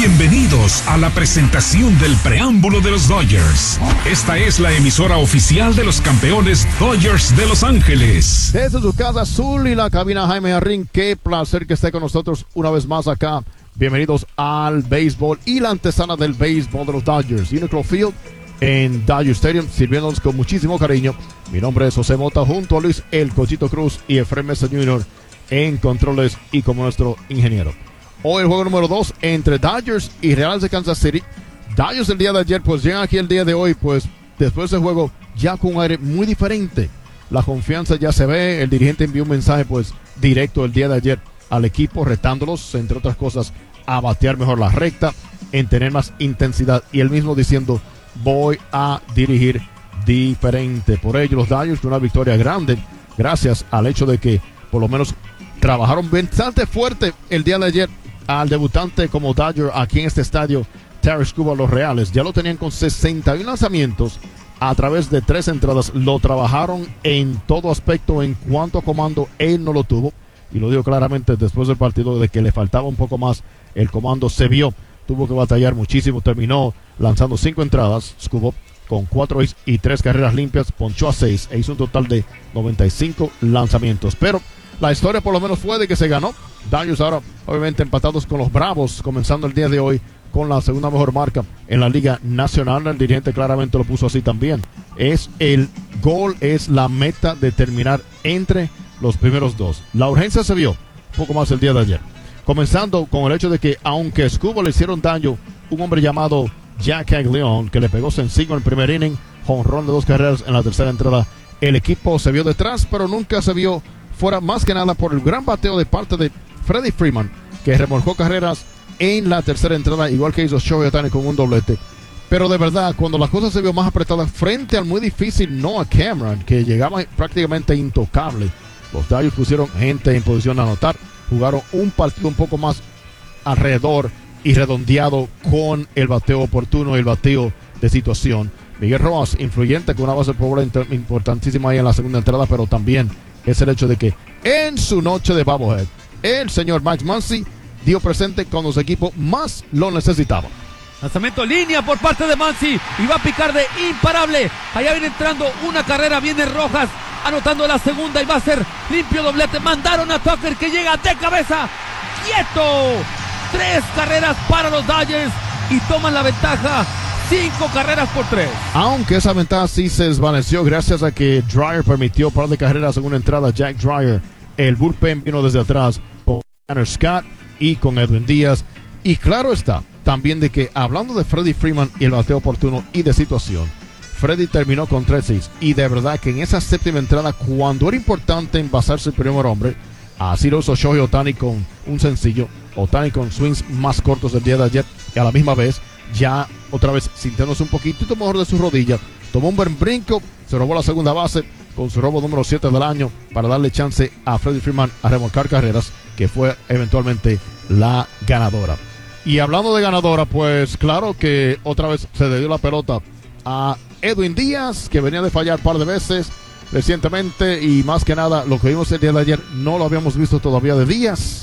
Bienvenidos a la presentación del preámbulo de los Dodgers. Esta es la emisora oficial de los campeones Dodgers de Los Ángeles. Desde su casa azul y la cabina Jaime Jarrín, qué placer que esté con nosotros una vez más acá. Bienvenidos al béisbol y la antesala del béisbol de los Dodgers. Unicro Field en Dodger Stadium, sirviéndonos con muchísimo cariño. Mi nombre es José Mota, junto a Luis El Cochito Cruz y Efraín Mesa Jr. en controles y como nuestro ingeniero. Hoy el juego número 2 entre Dodgers y Reales de Kansas City. Dodgers el día de ayer, pues llegan aquí el día de hoy, pues después del juego ya con un aire muy diferente. La confianza ya se ve, el dirigente envió un mensaje pues directo el día de ayer al equipo, retándolos, entre otras cosas, a batear mejor la recta, en tener más intensidad, y él mismo diciendo, voy a dirigir diferente. Por ello los Dodgers con una victoria grande, gracias al hecho de que por lo menos trabajaron bastante fuerte el día de ayer al debutante como Dodger aquí en este estadio, Tarik Skubal. Los Reales ya lo tenían con 61 lanzamientos a través de 3 entradas. Lo trabajaron en todo aspecto. En cuanto a comando, él no lo tuvo, y lo digo claramente después del partido, de que le faltaba un poco más. El comando se vio, tuvo que batallar muchísimo, terminó lanzando 5 entradas Skubal con 4 hits y 3 carreras limpias, ponchó a 6 e hizo un total de 95 lanzamientos. Pero la historia por lo menos fue de que se ganó. Dodgers ahora obviamente empatados con los Bravos, comenzando el día de hoy con la segunda mejor marca en la Liga Nacional. El dirigente claramente lo puso así también. Es el gol, es la meta de terminar entre los primeros dos. La urgencia se vio un poco más el día de ayer, comenzando con el hecho de que aunque Skubal le hicieron daño, un hombre llamado Jack Caglione, que le pegó sencillo en el primer inning, jonrón de 2 carreras en la tercera entrada. El equipo se vio detrás, pero nunca se vio fuera, más que nada por el gran bateo de parte de Freddie Freeman, que remolcó carreras en la tercera entrada, igual que hizo Shohei Ohtani con un doblete. Pero de verdad, cuando la cosa se vio más apretada frente al muy difícil Noah Cameron, que llegaba prácticamente intocable, los Dodgers pusieron gente en posición de anotar, jugaron un partido un poco más alrededor y redondeado con el bateo oportuno y el bateo de situación. Miguel Rojas, influyente, con una base por bola importantísima ahí en la segunda entrada, pero también es el hecho de que en su noche de bobblehead, el señor Max Muncy dio presente cuando su equipo más lo necesitaba. Lanzamiento línea por parte de Muncy y va a picar de imparable. Allá viene entrando una carrera, viene Rojas anotando la segunda y va a ser limpio doblete. Mandaron a Tucker, que llega de cabeza, quieto. 3 carreras para los Dodgers y toman la ventaja. 5 carreras por 3. Aunque esa ventaja sí se desvaneció gracias a que Dreyer permitió par de carreras en una entrada. Jack Dreyer, el bullpen vino desde atrás con Tanner Scott y con Edwin Díaz. Y claro está, también de que hablando de Freddie Freeman y el bateo oportuno y de situación, Freddie terminó con 3 hits. Y de verdad que en esa séptima entrada, cuando era importante envasarse el primer hombre, así lo hizo Shohei Ohtani con un sencillo. Ohtani con swings más cortos del día de ayer, y a la misma vez ya otra vez sintiéndose un poquitito mejor de su rodilla, tomó un buen brinco, se robó la segunda base con su robo número 7 del año para darle chance a Freddie Freeman a remolcar carreras, que fue eventualmente la ganadora. Y hablando de ganadora, pues claro que otra vez se le dio la pelota a Edwin Díaz, que venía de fallar un par de veces recientemente, y más que nada lo que vimos el día de ayer no lo habíamos visto todavía de Díaz.